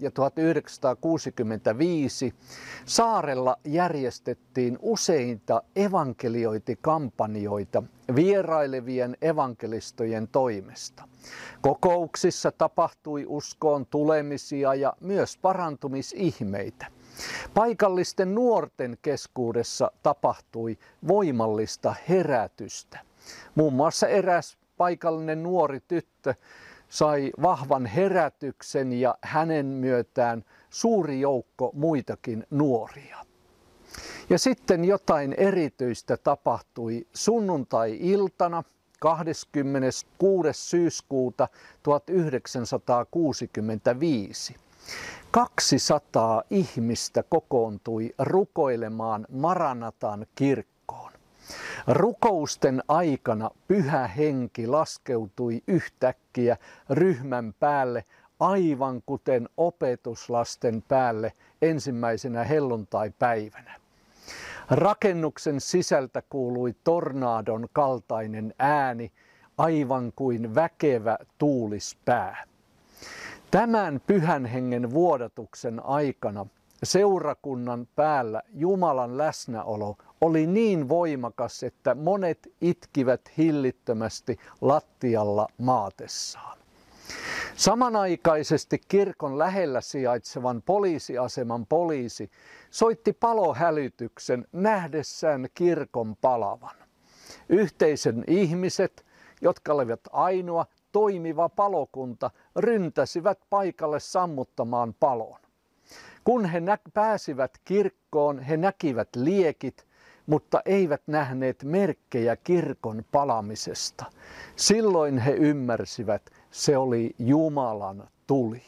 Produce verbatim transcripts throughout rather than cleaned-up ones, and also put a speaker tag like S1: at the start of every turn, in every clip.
S1: ja tuhatyhdeksänsataakuusikymmentäviisi saarella järjestettiin useita evankeliointikampanjoita vierailevien evankelistojen toimesta. Kokouksissa tapahtui uskoon tulemisia ja myös parantumisihmeitä. Paikallisten nuorten keskuudessa tapahtui voimallista herätystä. Muun muassa eräs paikallinen nuori tyttö sai vahvan herätyksen ja hänen myötään suuri joukko muitakin nuoria. Ja sitten jotain erityistä tapahtui sunnuntai-iltana kahdeskymmeneskuudes syyskuuta tuhatyhdeksänsataakuusikymmentäviisi. kaksisataa ihmistä kokoontui rukoilemaan Maranatan kirkkoon. Rukousten aikana Pyhä Henki laskeutui yhtäkkiä ryhmän päälle, aivan kuten opetuslasten päälle ensimmäisenä helluntaipäivänä. Rakennuksen sisältä kuului tornadon kaltainen ääni, aivan kuin väkevä tuulispää. Tämän Pyhän Hengen vuodatuksen aikana seurakunnan päällä Jumalan läsnäolo oli niin voimakas, että monet itkivät hillittömästi lattialla maatessaan. Samanaikaisesti kirkon lähellä sijaitsevan poliisiaseman poliisi soitti palohälytyksen nähdessään kirkon palavan. Yhteisön ihmiset, jotka olivat ainoa toimiva palokunta, ryntäsivät paikalle sammuttamaan palon. Kun he nä- pääsivät kirkkoon, he näkivät liekit, mutta eivät nähneet merkkejä kirkon palamisesta. Silloin he ymmärsivät, se oli Jumalan tuli.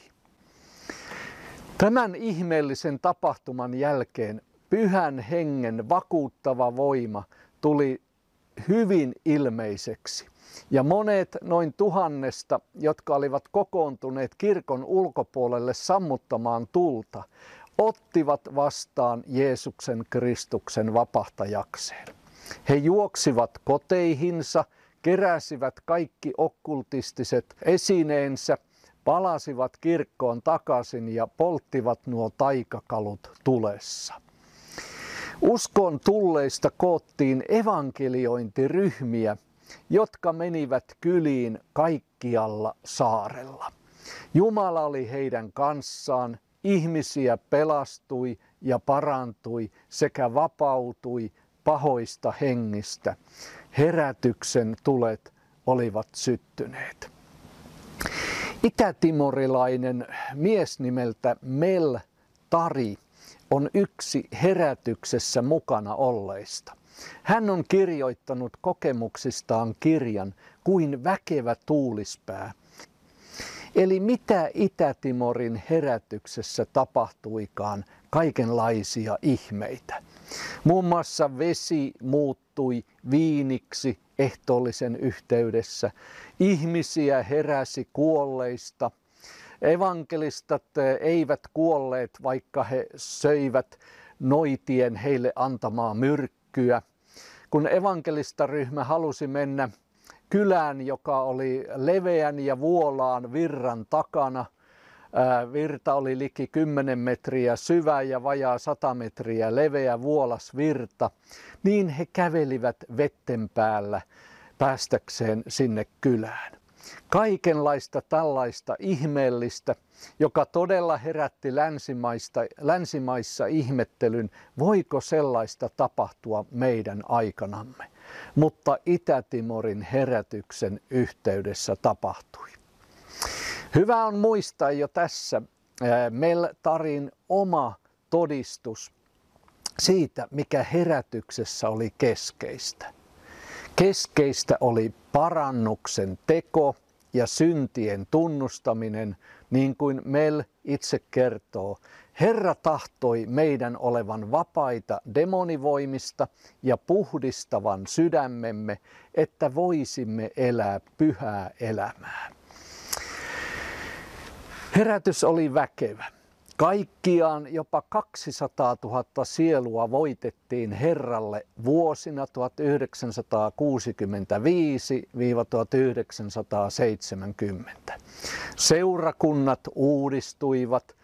S1: Tämän ihmeellisen tapahtuman jälkeen Pyhän Hengen vakuuttava voima tuli hyvin ilmeiseksi. Ja monet noin tuhannesta, jotka olivat kokoontuneet kirkon ulkopuolelle sammuttamaan tulta, ottivat vastaan Jeesuksen Kristuksen vapahtajakseen. He juoksivat koteihinsa, keräsivät kaikki okkultistiset esineensä, palasivat kirkkoon takaisin ja polttivat nuo taikakalut tulessa. Uskon tulleista koottiin evankeliointiryhmiä, jotka menivät kyliin kaikkialla saarella. Jumala oli heidän kanssaan, ihmisiä pelastui ja parantui sekä vapautui pahoista hengistä. Herätyksen tulet olivat syttyneet. Itätimorilainen mies nimeltä Mel Tari on yksi herätyksessä mukana olleista. Hän on kirjoittanut kokemuksistaan kirjan Kuin väkevä tuulispää. Eli mitä Itä-Timorin herätyksessä tapahtuikaan, kaikenlaisia ihmeitä. Muun muassa vesi muuttui viiniksi ehtoollisen yhteydessä. Ihmisiä heräsi kuolleista. Evankelistat eivät kuolleet, vaikka he söivät noitien heille antamaa myrkkyä. Kun evankelistaryhmä halusi mennä kylään, joka oli leveän ja vuolaan virran takana, virta oli liki kymmenen metriä syvä ja vajaa sata metriä leveä vuolas virta, niin he kävelivät vetten päällä päästäkseen sinne kylään. Kaikenlaista tällaista ihmeellistä, joka todella herätti länsimaista, länsimaissa ihmettelyn, voiko sellaista tapahtua meidän aikanamme. Mutta Itä-Timorin herätyksen yhteydessä tapahtui. Hyvä on muistaa jo tässä Mel Tarin oma todistus siitä, mikä herätyksessä oli keskeistä. Keskeistä oli parannuksen teko ja syntien tunnustaminen, niin kuin Mel itse kertoo. Herra tahtoi meidän olevan vapaita demonivoimista ja puhdistavan sydämemme, että voisimme elää pyhää elämää. Herätys oli väkevä. Kaikkiaan jopa kaksisataatuhatta sielua voitettiin Herralle vuosina tuhatyhdeksänsataakuusikymmentäviisi tuhatyhdeksänsataaseitsemänkymmentä. Seurakunnat uudistuivat,